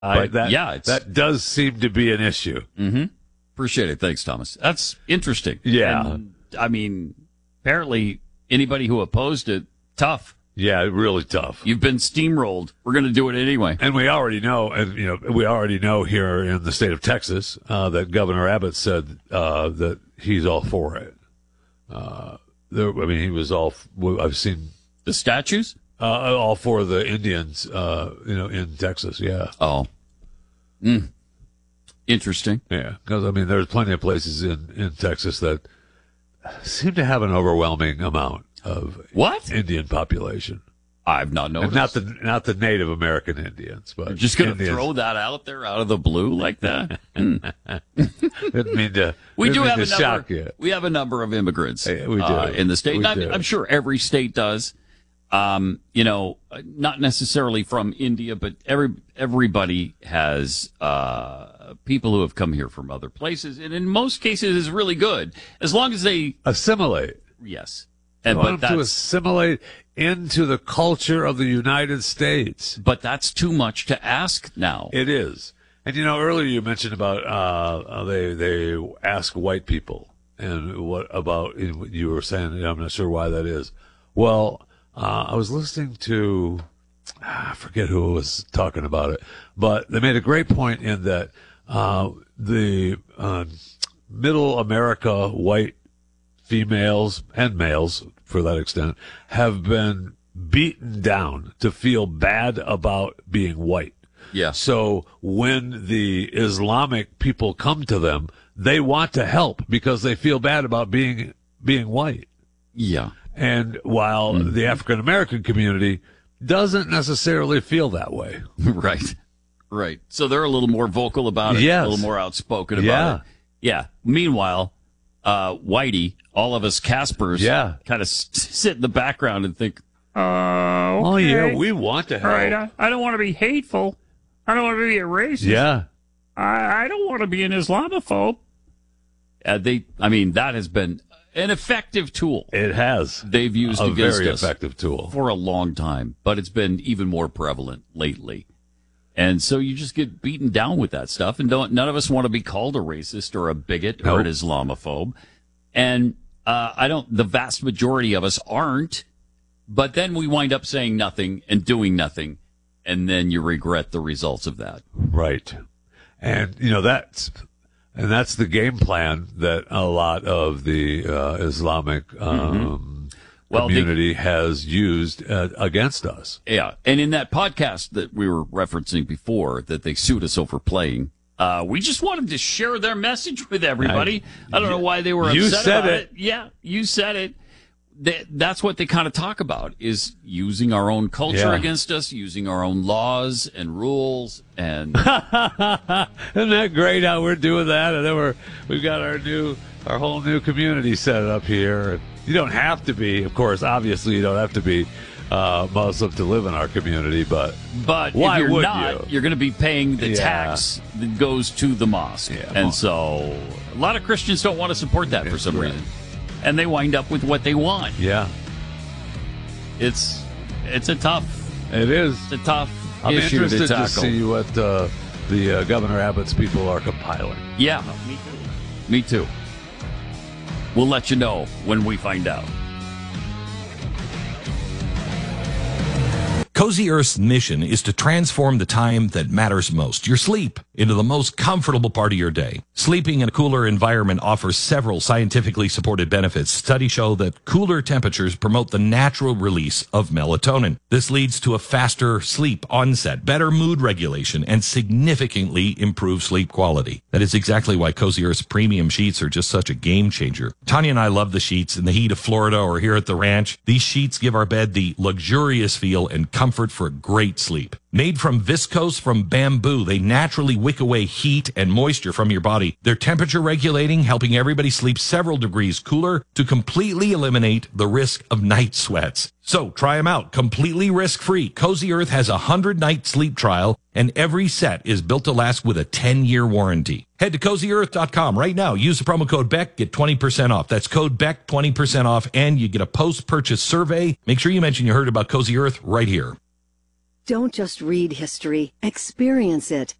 But that does seem to be an issue. Mm-hmm. Appreciate it. Thanks, Thomas. That's interesting. Yeah. And, I mean, apparently anybody who opposed it, tough. Yeah, really tough. You've been steamrolled. We're going to do it anyway. And we already know here in the state of Texas that Governor Abbott said that he's all for it. He was all. I've seen the statues. All for the Indians, in Texas. Yeah. Oh. Interesting. Yeah, because there's plenty of places in Texas that seem to have an overwhelming amount of Indian population. I've not noticed. And not the Native American Indians, but you're just going to throw that out there out of the blue like that. Didn't mean to. We do have a shock number. You. We have a number of immigrants. We do. In the state. I'm sure every state does. Not necessarily from India, but everybody has people who have come here from other places, and in most cases is really good as long as they assimilate. Yes, to assimilate into the culture of the United States. But that's too much to ask now. It is, and earlier you mentioned about they ask white people, and what about you were saying? I'm not sure why that is. Well. I was listening to, I forget who was talking about it, but they made a great point in that the middle America white females and males, for that extent, have been beaten down to feel bad about being white. Yeah. So when the Islamic people come to them, they want to help because they feel bad about being white. Yeah. And while the African American community doesn't necessarily feel that way. Right. So they're a little more vocal about it, yes. A little more outspoken about it. Yeah. Meanwhile, Whitey, all of us Caspers, kind of sit in the background and think, okay. Oh, yeah, we want to help. All right, I don't want to be hateful. I don't want to be a racist. Yeah. I don't want to be an Islamophobe. That has been an effective tool. It has. They've used a against very us effective tool for a long time, but it's been even more prevalent lately. And so you just get beaten down with that stuff, and none of us want to be called a racist or a bigot or an Islamophobe. And the vast majority of us aren't, but then we wind up saying nothing and doing nothing, and then you regret the results of that. Right. And that's the game plan that a lot of the Islamic community has used against us. Yeah, and in that podcast that we were referencing before that they sued us over playing, we just wanted to share their message with everybody. I don't know why they were upset about it. Yeah, you said it. That's what they kind of talk about, is using our own culture against us, using our own laws and rules. And isn't that great how we're doing that? And then we've got our whole new community set up here. You don't have to be, of course, obviously you don't have to be Muslim to live in our community, but why if you're would not, you're going to be paying the tax that goes to the mosque. Yeah, and so a lot of Christians don't want to support that for some reason. And they wind up with what they want. Yeah. It's a tough. It is. It's a tough I'm issue interested to tackle. To see what the Governor Abbott's people are compiling. Yeah. Me too. We'll let you know when we find out. Cozy Earth's mission is to transform the time that matters most, your sleep, into the most comfortable part of your day. Sleeping in a cooler environment offers several scientifically supported benefits. Studies show that cooler temperatures promote the natural release of melatonin. This leads to a faster sleep onset, better mood regulation, and significantly improved sleep quality. That is exactly why Cozy Earth's premium sheets are just such a game changer. Tanya and I love the sheets in the heat of Florida or here at the ranch. These sheets give our bed the luxurious feel and comfort for a great sleep. Made from viscose from bamboo, they naturally wick away heat and moisture from your body. They're temperature regulating, helping everybody sleep several degrees cooler to completely eliminate the risk of night sweats. So try them out completely risk-free. Cozy Earth has a 100-night sleep trial, and every set is built to last with a 10-year warranty. Head to CozyEarth.com right now. Use the promo code BECK, get 20% off. That's code BECK, 20% off, and you get a post-purchase survey. Make sure you mention you heard about Cozy Earth right here. Don't just read history, experience it.